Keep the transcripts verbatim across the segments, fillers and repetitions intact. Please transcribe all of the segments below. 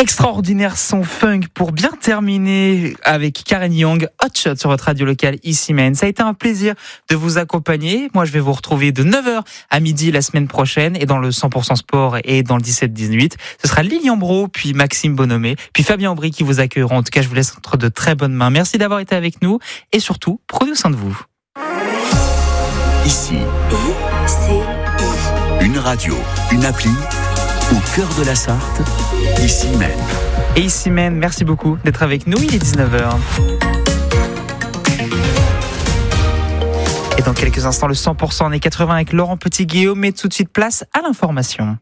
Extraordinaire son funk pour bien terminer avec Karen Young, Hot Shot sur votre radio locale ici Maine. Ça a été un plaisir de vous accompagner. Moi, je vais vous retrouver de neuf heures à midi la semaine prochaine et dans le cent pour cent sport et dans le dix-sept dix-huit. Ce sera Lilian Brault, puis Maxime Bonhomé, puis Fabien Aubry qui vous accueilleront. En tout cas, je vous laisse entre de très bonnes mains. Merci d'avoir été avec nous et surtout, prenez soin de vous. Ici, I C I. Une radio, une appli, au cœur de la Sarthe, ici Maine. Et ici Maine, merci beaucoup d'être avec nous, il est dix-neuf heures. Et dans quelques instants, le cent pour cent années quatre-vingts avec Laurent Petit-Guillaume, mais tout de suite place à l'information.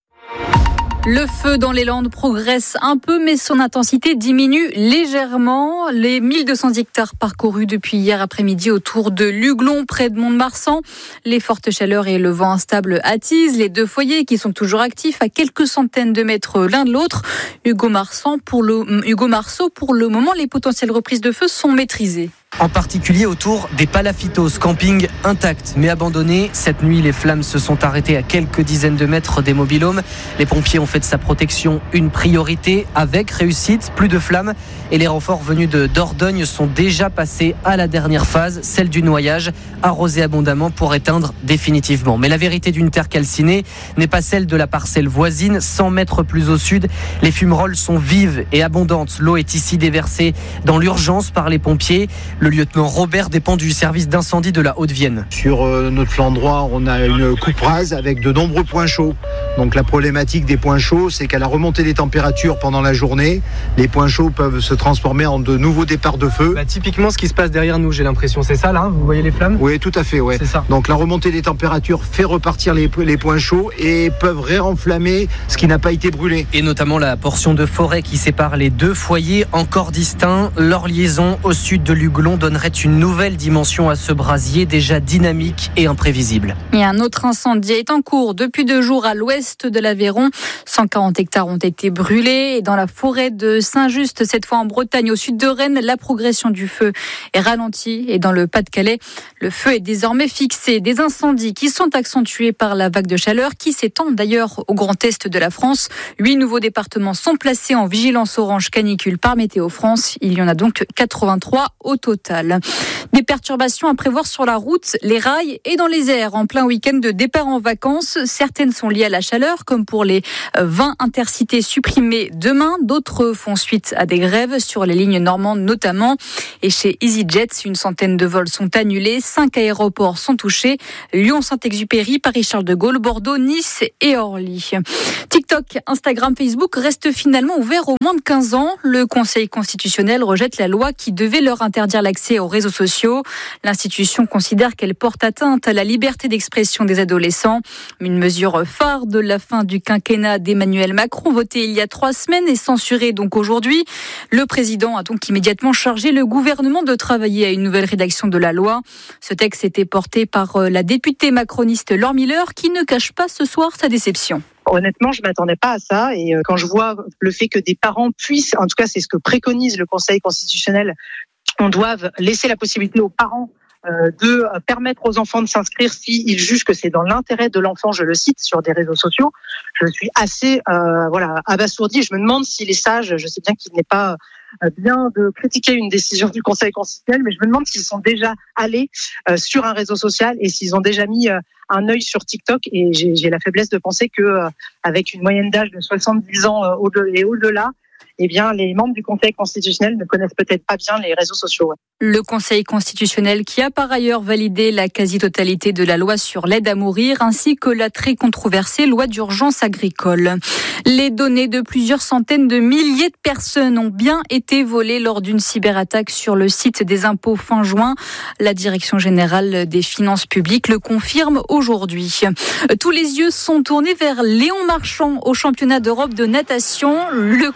Le feu dans les Landes progresse un peu, mais son intensité diminue légèrement. Les mille deux cents hectares parcourus depuis hier après-midi autour de Luglon, près de Mont-de-Marsan. Les fortes chaleurs et le vent instable attisent les deux foyers qui sont toujours actifs à quelques centaines de mètres l'un de l'autre. Hugo Marsan pour le, Hugo Marceau, pour le moment, les potentielles reprises de feu sont maîtrisées. En particulier autour des Palafitos, camping intact mais abandonné. Cette nuit, les flammes se sont arrêtées à quelques dizaines de mètres des mobil-homes. Les pompiers ont fait de sa protection une priorité avec réussite, plus de flammes. Et les renforts venus de Dordogne sont déjà passés à la dernière phase, celle du noyage, arrosé abondamment pour éteindre définitivement. Mais la vérité d'une terre calcinée n'est pas celle de la parcelle voisine. cent mètres plus au sud, les fumerolles sont vives et abondantes. L'eau est ici déversée dans l'urgence par les pompiers. Le lieutenant Robert dépend du service d'incendie de la Haute-Vienne. Sur euh, notre flanc droit, on a une coupe rase avec de nombreux points chauds. Donc la problématique des points chauds, c'est qu'à la remontée des températures pendant la journée, les points chauds peuvent se transformer en de nouveaux départs de feu. Bah, typiquement, ce qui se passe derrière nous, j'ai l'impression, c'est ça là, vous voyez les flammes ? Oui, tout à fait, ouais. C'est ça. Donc la remontée des températures fait repartir les, les points chauds et peuvent réenflammer ce qui n'a pas été brûlé. Et notamment la portion de forêt qui sépare les deux foyers encore distincts. Leur liaison au sud de Luglon donnerait une nouvelle dimension à ce brasier déjà dynamique et imprévisible. Et un autre incendie est en cours depuis deux jours à l'ouest de l'Aveyron. cent quarante hectares ont été brûlés. Et dans la forêt de Saint-Just, cette fois en Bretagne, au sud de Rennes, la progression du feu est ralentie. Et dans le Pas-de-Calais, le feu est désormais fixé. Des incendies qui sont accentués par la vague de chaleur qui s'étend d'ailleurs au grand est de la France. Huit nouveaux départements sont placés en vigilance orange canicule par Météo France. Il y en a donc quatre-vingt-trois au total. Des perturbations à prévoir sur la route, les rails et dans les airs en plein week-end de départ en vacances. Certaines sont liées à la chaleur, comme pour les vingt intercités supprimés demain. D'autres font suite à des grèves sur les lignes normandes notamment. Et chez EasyJet, une centaine de vols sont annulés. Cinq aéroports sont touchés. Lyon, Saint-Exupéry, Paris-Charles de Gaulle, Bordeaux, Nice et Orly. TikTok, Instagram, Facebook restent finalement ouverts aux moins de quinze ans. Le Conseil constitutionnel rejette la loi qui devait leur interdire l'accès aux réseaux sociaux. L'institution considère qu'elle porte atteinte à la liberté d'expression des adolescents. Une mesure phare de la fin du quinquennat d'Emmanuel Macron, votée il y a trois semaines et censurée donc aujourd'hui. Le président a donc immédiatement chargé le gouvernement de travailler à une nouvelle rédaction de la loi. Ce texte était porté par la députée macroniste Laure Miller qui ne cache pas ce soir sa déception. Honnêtement, je m'attendais pas à ça et quand je vois le fait que des parents puissent, en tout cas c'est ce que préconise le Conseil constitutionnel, on doit laisser la possibilité aux parents euh, de permettre aux enfants de s'inscrire s'ils jugent que c'est dans l'intérêt de l'enfant, je le cite, sur des réseaux sociaux. Je suis assez euh, voilà abasourdie. Je me demande s'il est sage. Je sais bien qu'il n'est pas bien de critiquer une décision du Conseil constitutionnel, mais je me demande s'ils sont déjà allés euh, sur un réseau social et s'ils ont déjà mis euh, un œil sur TikTok. Et j'ai, j'ai la faiblesse de penser que euh, avec une moyenne d'âge de soixante-dix ans euh, et au-delà, eh bien, les membres du Conseil constitutionnel ne connaissent peut-être pas bien les réseaux sociaux. Ouais. Le Conseil constitutionnel qui a par ailleurs validé la quasi-totalité de la loi sur l'aide à mourir ainsi que la très controversée loi d'urgence agricole. Les données de plusieurs centaines de milliers de personnes ont bien été volées lors d'une cyberattaque sur le site des impôts fin juin. La Direction générale des finances publiques le confirme aujourd'hui. Tous les yeux sont tournés vers Léon Marchand au championnat d'Europe de natation. Le quadruple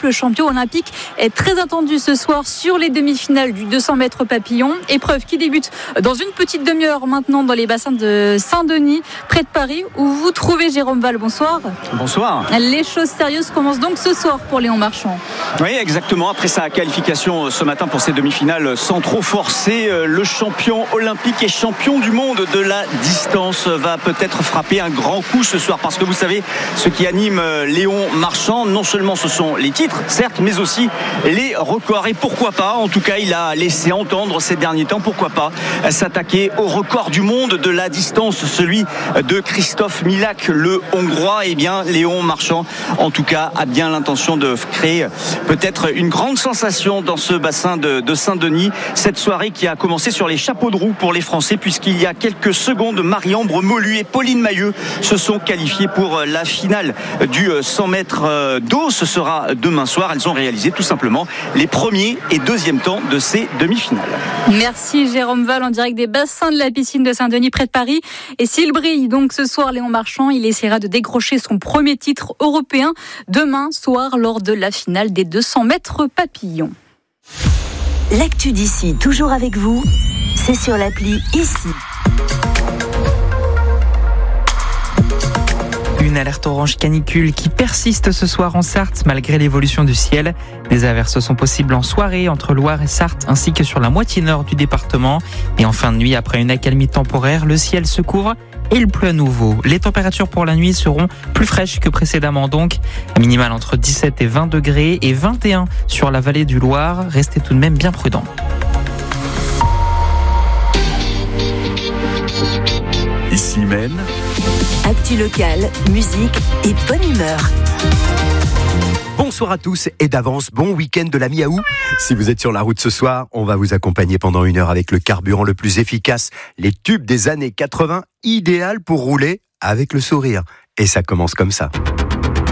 triple champion olympique, est très attendu ce soir sur les demi-finales du deux cents mètres papillon. Épreuve qui débute dans une petite demi-heure maintenant dans les bassins de Saint-Denis, près de Paris, où vous vous trouvez, Jérôme Val. Bonsoir. Bonsoir. Les choses sérieuses commencent donc ce soir pour Léon Marchand. Oui, exactement. Après sa qualification ce matin pour ces demi-finales sans trop forcer, le champion olympique et champion du monde de la distance va peut-être frapper un grand coup ce soir, parce que vous savez, ce qui anime Léon Marchand, non seulement ce sont les titres, certes, mais aussi les records. Et pourquoi pas, en tout cas, il a laissé entendre ces derniers temps, pourquoi pas s'attaquer au record du monde de la distance, celui de Christophe Milak, le Hongrois. Et bien, Léon Marchand, en tout cas, a bien l'intention de créer peut-être une grande sensation dans ce bassin de, de Saint-Denis. Cette soirée qui a commencé sur les chapeaux de roue pour les Français, puisqu'il y a quelques secondes, Marie-Ambre Molu et Pauline Mailleux se sont qualifiées pour la finale du cent mètres d'eau. Ce sera demain soir. Elles ont réalisé tout simplement les premiers et deuxièmes temps de ces demi-finales. Merci Jérôme Val en direct des bassins de la piscine de Saint-Denis près de Paris. Et s'il brille donc ce soir, Léon Marchand, il essaiera de décrocher son premier titre européen demain soir lors de la finale des deux cents mètres papillon. L'actu d'ici, toujours avec vous, c'est sur l'appli Ici. Une alerte orange canicule qui persiste ce soir en Sarthe malgré l'évolution du ciel. Des averses sont possibles en soirée entre Loire et Sarthe ainsi que sur la moitié nord du département. Et en fin de nuit, après une accalmie temporaire, le ciel se couvre et il pleut à nouveau. Les températures pour la nuit seront plus fraîches que précédemment donc. Minimale entre dix-sept et vingt degrés et vingt et un sur la vallée du Loir. Restez tout de même bien prudents. Ici même, actu locale, musique et bonne humeur. Bonsoir à tous et d'avance, bon week-end de la mi-août. Si vous êtes sur la route ce soir, on va vous accompagner pendant une heure avec le carburant le plus efficace, les tubes des années quatre-vingts, idéal pour rouler avec le sourire. Et ça commence comme ça.